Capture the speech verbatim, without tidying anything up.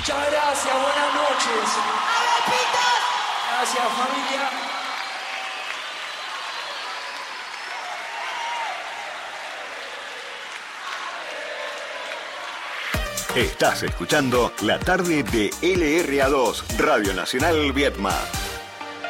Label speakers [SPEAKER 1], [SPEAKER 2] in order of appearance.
[SPEAKER 1] Muchas gracias, buenas noches. Gracias, familia.
[SPEAKER 2] Estás escuchando La Tarde de L R A dos, Radio Nacional Vietma.